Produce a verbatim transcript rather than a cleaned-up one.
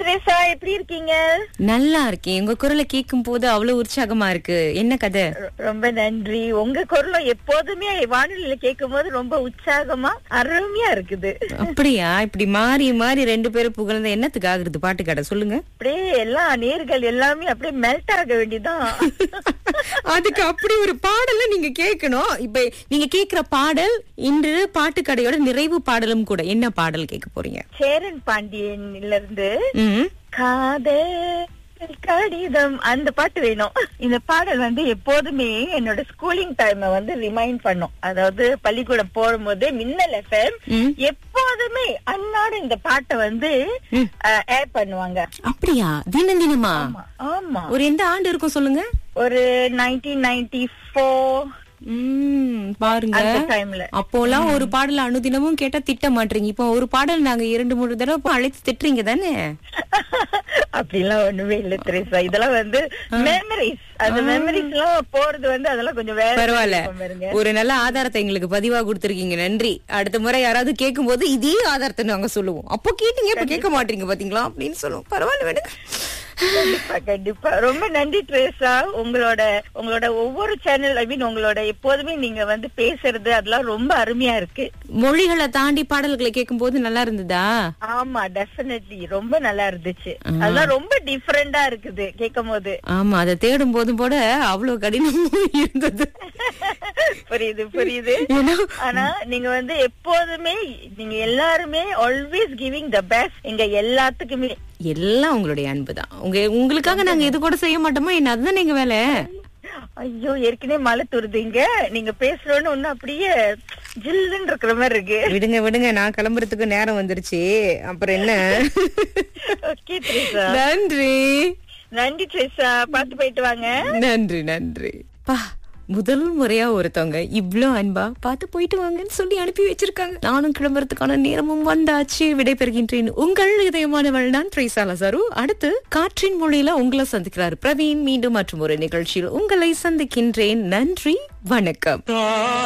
திரேசா, எப்படி இருக்கீங்க? நல்லா இருக்கேன். உங்க குரலை கேட்கும் போது அவ்வளவு உற்சாகமா இருக்கு. என்ன கதை? ரொ- ரொம்ப நன்றி. உங்க குரலும் எப்போதுமே வானொலியில கேட்கும் போது ரொம்ப உற்சாகமா அருமையா இருக்குது. அப்படியா? இப்படி மாறி மாறி ரெண்டு பேரும் புகழ்ந்த என்னத்துக்கு ஆகுறது? பாட்டு கடை சொல்லுங்க. அப்படியே எல்லா நேர்கள் எல்லாமே அப்படியே மெல்ட் ஆக வேண்டியதான். அதுக்கு அப்படி ஒரு பாடல நீங்க கேட்கணும். இப்ப நீங்க கேக்குற பாடல் இன்று பாட்டு கடையோட நிறைவு பாடலும் கூட. என்ன பாடல் கேட்க போறீங்க? சேரன் பாண்டியன்ல இருந்து ம். காதல் கடிதம் அந்த பாட்டு வேணும். இந்த பாடல் வந்து எப்போதுமே என்னோட ஸ்கூலிங் டைம் வந்து ரிமைண்ட் பண்ணும். அதாவது பள்ளிக்கூடம் போகும்போது மின்னல் எஃப்எம் ம். எப்போதுமே அன்னாடு இந்த பாட்டை வந்து ஆட் பண்ணுவாங்க. அப்படியா? தினம் தினமா? ஆமா, ஆமா. ஒரு எந்த ஆண்டு இருக்கும் சொல்லுங்க. ஒரு நைன்டீன் நைன்டி ஃபோர் ம், பாருங்க. அந்த டைம்ல அப்போலாம் ஒரு பாடல் அனுதினமும் கேட்டா திட்ட மாட்டீங்க. இப்போ ஒரு பாடல் நாங்க இரண்டு மூணு தடவை போய் அழைத்து திட்டுறீங்க தானே? அப்படிலாம் ஒண்ணுமே இல்ல திரேசா. இதெல்லாம் வந்து மெமரிஸ். அந்த மெமரிஸ் எல்லாம் போறது வந்து அதெல்லாம் கொஞ்சம் வேற பரவாயில்ல. இருக்கும் பாருங்க. ஒரு நல்ல ஆதாரத்தை எங்களுக்கு பதிவா கொடுத்திருக்கீங்க. நன்றி. அடுத்த முறை யாராவது கேட்கும் போது இதே ஆதாரத்தை நாங்க சொல்லுவோம். அப்போ கேட்டீங்க, இப்ப கேட்க மாட்டீங்க பாத்தீங்களா அப்படின்னு சொல்லுவோம். பரவாயில்ல விடுங்க. கண்டிப்பா கண்டிப்பா ரொம்ப நன்றி திரேசா. உங்களோட உங்களோட ஒவ்வொரு சேனல் ஐ மீன் உங்களோட எப்போதுமே நீங்க வந்து பேசுறது அதெல்லாம் ரொம்ப அருமையா இருக்கு. மொழிகளை தாண்டி பாடல்களை கேட்கும் போது நல்லா இருந்ததா? ஆமா, டெஃபினெட்லி ரொம்ப நல்லா இருந்துச்சு. அதெல்லாம் ரொம்ப டிஃபரெண்டா இருக்குது கேட்கும் போது. ஆமா, அதை தேடும் போதும் கூட அவ்வளவு கடினமும் இருந்தது. புரியுது புரியுது. ஏன்னா, ஆனா நீங்க வந்து எப்போதுமே நீங்க எல்லாருமே ஆல்வேஸ் கிவிங் த பெஸ்ட் எங்க எல்லாத்துக்குமே. எல்லாம் உங்களுடைய அன்புதான். உங்க உங்களுக்காக நாங்க இது கூட செய்ய மாட்டோமா? என்ன அதுதான் எங்க வேலை. ஐயோ, ஏற்கனவே மழை துருதுங்க. நீங்க பேசுறோன்னு ஒண்ணு அப்படியே ஜில்லுன்னு இருக்கிற மாதிரி இருக்கு. விடுங்க விடுங்க, நான் கிளம்புறதுக்கு நேரம் வந்துருச்சு. அப்புறம் என்ன? ஓகே திரேசா. நன்றி நன்றி திரேசா. பாத்து போயிட்டு வாங்க. நன்றி நன்றி. பா, முதல் முறையா ஒருத்தவங்க இவ்ளோ அன்பா பார்த்து போயிட்டு வாங்கன்னு சொல்லி அனுப்பி வச்சிருக்காங்க. நானும் கிளம்புறதுக்கான நேரமும் வந்தாச்சு. விடைபெறுகின்றேன். உங்கள் இதயமானவள் நான் திரேசா லசாரு. அடுத்து காற்றின் மொழியில உங்களை சந்திக்கிறார் பிரவீன். மீண்டும் மற்றும் ஒரு நிகழ்ச்சியில் உங்களை சந்திக்கின்றேன். நன்றி, வணக்கம்.